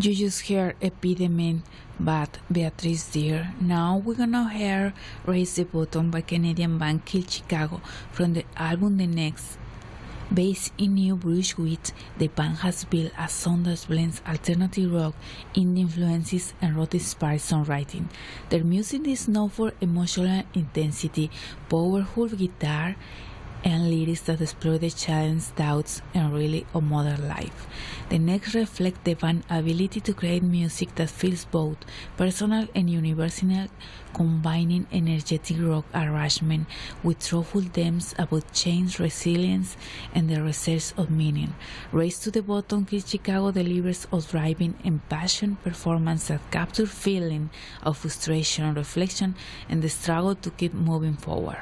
You just heard Epidemic by Beatrice Deer. Now we're gonna hear Raise the Bottom by Canadian band Kill Chicago from the album The Next. Based in New Brunswick, the band has built a sound that blends alternative rock, indie influences, and rock-inspired songwriting. Their music is known for emotional intensity, powerful guitar, and lyrics that explore the challenge, doubts, and really of modern life. The Next reflect the band's ability to create music that feels both personal and universal, combining energetic rock arrangement with thoughtful themes about change, resilience, and the research of meaning. Race to the Bottom, Kill Chicago delivers a driving and passionate performance that captures feeling of frustration, reflection, and the struggle to keep moving forward.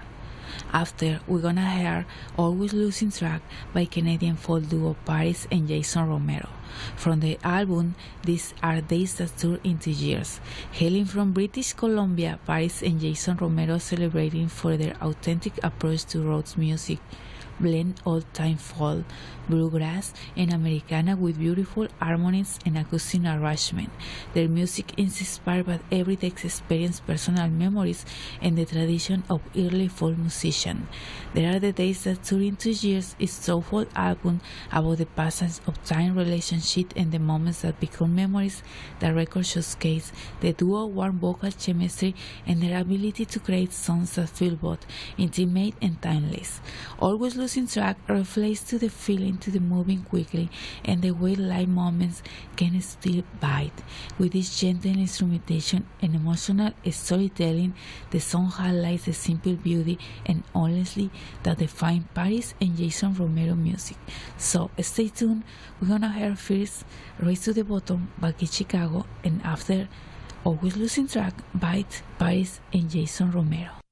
After, we're gonna hear Always Losing Track by Canadian folk duo Paris and Jason Romero. From the album, These Are Days That Turn Into Years. Hailing from British Columbia, Paris and Jason Romero celebrating for their authentic approach to rock music, blend old-time folk, bluegrass, and Americana with beautiful harmonies and acoustic arrangement. Their music is inspired by everyday experience, personal memories, and the tradition of early folk musicians. There Are the Days That Turn Into Years is a soulful album about the passage of time, relationship, and the moments that become memories. The record showcases the duo's warm vocal chemistry and their ability to create songs that feel both intimate and timeless. Always Losing Track reflects to the feeling to the moving quickly and the way life moments can still bite. With this gentle instrumentation and emotional storytelling, the song highlights the simple beauty and honesty that define Paris and Jason Romero music. So stay tuned. We're gonna hear first Race to the Bottom by Kill Chicago, and after Always Losing Track by Paris and Jason Romero.